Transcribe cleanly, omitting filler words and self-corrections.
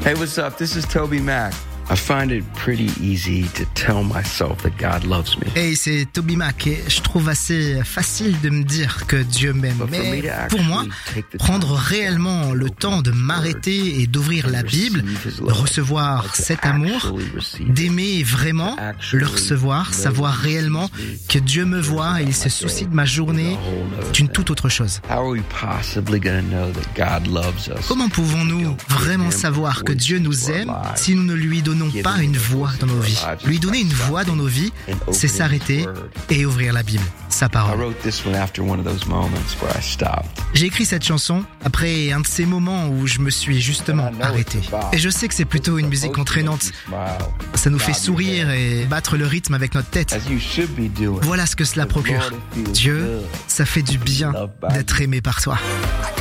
Hey, what's up? This is Toby Mac. I find it pretty easy to tell myself that God loves me. Hey, c'est Toby Mac et je trouve assez facile de me dire que Dieu m'aime. Mais pour moi, prendre réellement le temps de m'arrêter et d'ouvrir la Bible, de recevoir cet amour, d'aimer vraiment, le recevoir, savoir réellement que Dieu me voit et il se soucie de ma journée, c'est une toute autre chose. Comment pouvons-nous vraiment savoir que Dieu nous aime si nous ne lui donnons pas une voix dans nos vies? Lui donner une voix dans nos vies, c'est s'arrêter et ouvrir la Bible, sa parole. J'ai écrit cette chanson après un de ces moments où je me suis justement arrêté. Et je sais que c'est plutôt une musique entraînante. Ça nous fait sourire et battre le rythme avec notre tête. Voilà ce que cela procure. Dieu, ça fait du bien d'être aimé par toi.